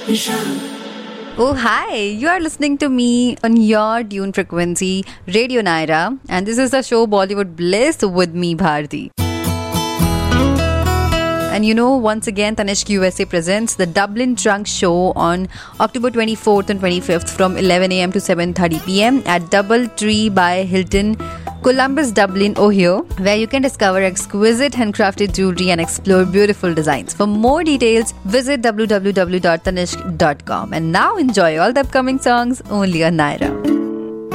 Oh, hi! You are listening to me on your tune frequency, Radio Naira, and this is the show Bollywood Bliss with me, Bharti. And once again, Tanishq USA presents the Dublin Trunk Show on October 24th and 25th from 11 a.m. to 7:30 p.m. at Double Tree by Hilton, Columbus, Dublin, Ohio, where you can discover exquisite handcrafted jewelry and explore beautiful designs. For more details, visit www.tanishq.com. And now enjoy all the upcoming songs only on Naira.